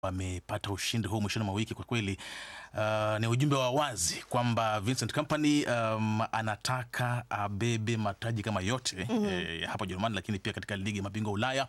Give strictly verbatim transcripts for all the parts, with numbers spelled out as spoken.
wamepata ushindi huu mwishoni mwa wiki. Kwa kweli uh, ni ujumbe wa wazi kwamba Vincent Kompany um, anataka abebe mataji kama yote mm -hmm. eh, hapa Jerumani, lakini pia katika ligi ya mabingwa Ulaya.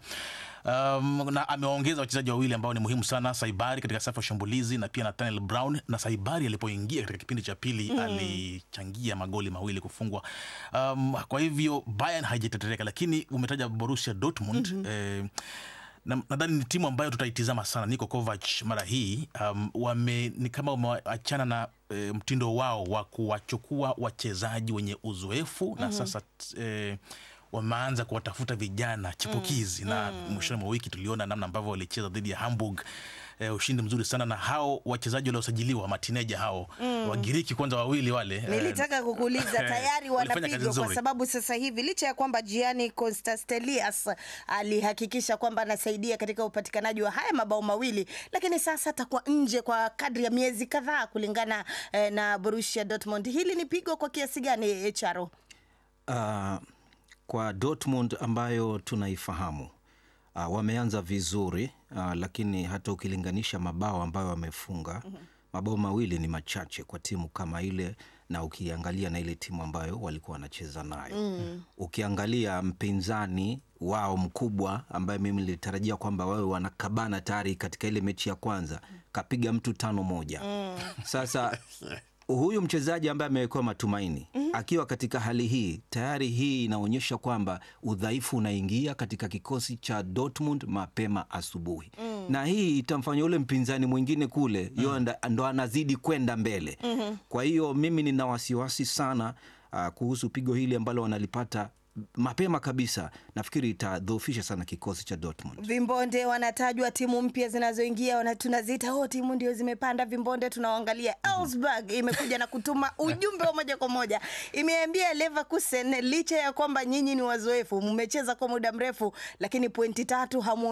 Um, na ameongeza wachezaji wawili ambao ni muhimu sana, Saibari katika safu ya shambulizi na pia Nathaniel Brown. Na Saibari alipoingia katika kipindi cha pili mm. alichangia magoli mawili kufungwa. Um, kwa hivyo Bayern haijatetereka, lakini umetaja Borussia Dortmund mm -hmm. eh, na nadhani ni timu ambayo tutaitizama sana. Niko Kovac mara hii um, wame ni kama wameachana na e, mtindo wao wa kuwachukua wachezaji wenye uzoefu mm -hmm. na sasa e, wameanza kuwatafuta vijana chipukizi mm. na mwishoni mwa wiki tuliona namna ambavyo walicheza dhidi ya Hamburg. E, ushindi mzuri sana, na hao wachezaji waliosajiliwa matineja hao mm. Wagiriki kwanza wawili wale. Nilitaka kukuuliza tayari wanapigwa kwa sababu sasa hivi licha ya kwamba Gianni Constantelias alihakikisha kwamba anasaidia katika upatikanaji wa haya mabao mawili, lakini sasa atakuwa nje kwa kadri ya miezi kadhaa kulingana eh, na Borussia Dortmund. Hili ni pigo kwa kiasi gani Charo? Uh, kwa Dortmund ambayo tunaifahamu Uh, wameanza vizuri uh, lakini hata ukilinganisha mabao ambayo wamefunga mm -hmm. mabao mawili ni machache kwa timu kama ile, na ukiangalia na ile timu ambayo walikuwa wanacheza nayo mm. ukiangalia mpinzani wao mkubwa ambaye mimi nilitarajia kwamba wao wanakabana tayari katika ile mechi ya kwanza kapiga mtu tano moja mm. Sasa huyu mchezaji ambaye amewekewa matumaini mm -hmm. akiwa katika hali hii tayari, hii inaonyesha kwamba udhaifu unaingia katika kikosi cha Dortmund mapema asubuhi mm. na hii itamfanya ule mpinzani mwingine kule mm -hmm. ndo anazidi kwenda mbele mm -hmm. Kwa hiyo mimi nina wasiwasi sana uh, kuhusu pigo hili ambalo wanalipata mapema kabisa. Nafikiri itadhoofisha sana kikosi cha Dortmund. Vimbonde wanatajwa timu mpya zinazoingia, wana tunaziita oh, timu ndio zimepanda vimbonde. Tunaangalia Augsburg imekuja na kutuma ujumbe wa moja kwa moja, imeambia Leverkusen licha ya kwamba nyinyi ni wazoefu, mmecheza kwa muda mrefu, lakini pointi tatu hamu